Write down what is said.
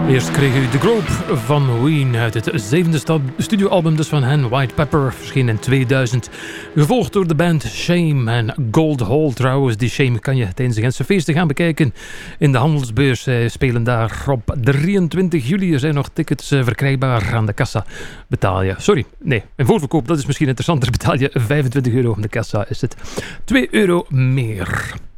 Eerst kreeg u The Grove van Ween uit het zevende studioalbum dus van hen, White Pepper, verscheen in 2000. Gevolgd door de band Shame en Gold Hall. Trouwens, die Shame kan je tijdens de Gentse feesten gaan bekijken in de handelsbeurs. Zij spelen daar op 23 juli. Er zijn nog tickets verkrijgbaar. Aan de kassa betaal je... Sorry, nee, in voorverkoop, dat is misschien interessanter. Betaal je €25. Aan de kassa is het €2 meer.